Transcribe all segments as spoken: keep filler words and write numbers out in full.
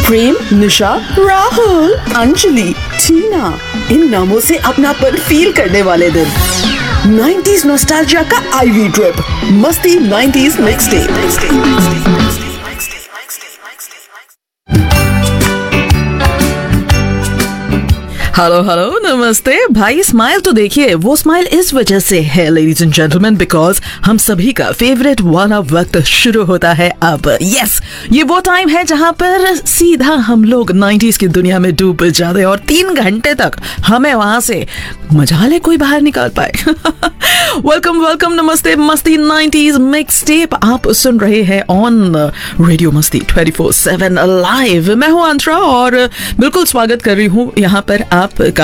प्रेम, निशा, राहुल, अंजलि, टीना, इन नामों से अपनापन फील करने वाले दिन। नाइंटीज़ नॉस्टैल्जिया का आईवी ट्रिप, मस्ती nineties mix day. Hello hello नमस्ते भाई, स्माइल तो देखिए, वो स्माइल इस वजह से है लेडीज एंड जेंटलमैन बिकॉज हम सभी का फेवरेट वाला वक्त शुरू होता है अब। यस, ये वो टाइम है जहां पर सीधा हम लोग नाइंटीज़ की दुनिया में डूब जाते और तीन घंटे तक हमें वहां से मजाले कोई बाहर निकाल पाए। वेलकम वेलकम नमस्ते, मस्ती नाइंटीज़ मिक्स टेप आप सुन रहे हैं ऑन रेडियो मस्ती ट्वेंटी फोर सेवन लाइव। मैं हूं अंतरा और बिल्कुल स्वागत कर रही हूं यहाँ पर आपका।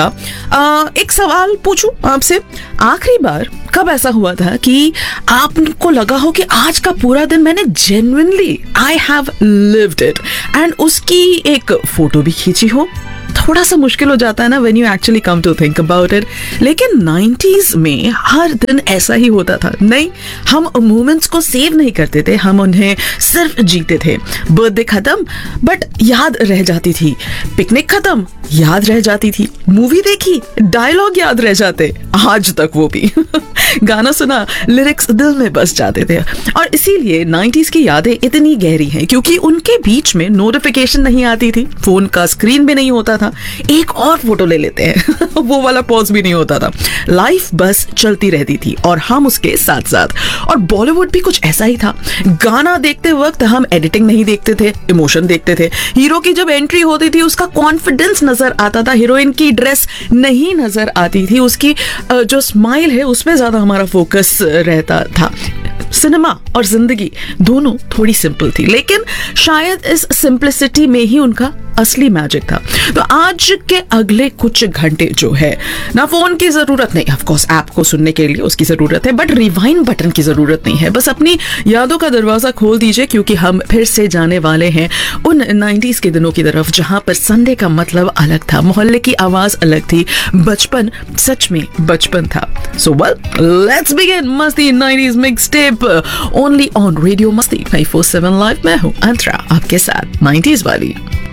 आ, एक सवाल पूछूं आपसे, आखिरी बार कब ऐसा हुआ था कि आपको लगा हो कि आज का पूरा दिन मैंने genuinely I have lived it and उसकी एक फोटो भी खींची हो? थोड़ा सा मुश्किल हो जाता है ना when you actually come to think about it, लेकिन नाइंटीज़ में हर दिन ऐसा ही होता था। नहीं, हम मोमेंट्स को सेव नहीं करते थे, हम उन्हें सिर्फ जीते थे। बर्थडे खत्म बट याद रह जाती थी, पिकनिक खत्म याद रह जाती थी, मूवी देखी डायलॉग याद रह जाते, आज तक वो भी। गाना सुना लिरिक्स दिल में बस जाते थे। और इसीलिए नाइंटीज़ की यादें इतनी गहरी हैं क्योंकि उनके बीच में नोटिफिकेशन नहीं आती थी, फोन का स्क्रीन भी नहीं होता था, एक और फोटो ले लेते हैं वो वाला पॉज भी नहीं होता था, लाइफ बस चलती रहती थी और हम उसके साथ साथ। और बॉलीवुड भी कुछ ऐसा ही था, गाना देखते वक्त हम एडिटिंग नहीं देखते थे, इमोशन देखते थे। हीरो की जब एंट्री होती थी उसका कॉन्फिडेंस नजर आता था, हीरोइन की ड्रेस नहीं नजर आती थी, उसकी जो स्माइल है उसमें ज्यादा हमारा फोकस रहता था। सिनेमा और जिंदगी दोनों थोड़ी सिंपल थी, लेकिन शायद इस सिंपलिसिटी में ही उनका असली मैजिक था। तो आज के अगले कुछ घंटे जो है ना, फोन की जरूरत नहीं, ऑफ कोर्स ऐप को सुनने के लिए उसकी जरूरत है, बट रिवाइंड बटन की जरूरत नहीं है। बस अपनी यादों का दरवाजा खोल दीजिए क्योंकि हम फिर से जाने वाले हैं उन नाइंटीज़ के दिनों की तरफ जहां पर संडे का मतलब अलग था, मोहल्ले की आवाज अलग थी, बचपन सच में बचपन था। सो वेल लेट्स बिगिन मस्ती nineties mix tape only on radio मस्ती ट्वेंटी फोर सेवन लाइव। मैं हूं अंतरा आपके साथ नाइंटीज़ वाली।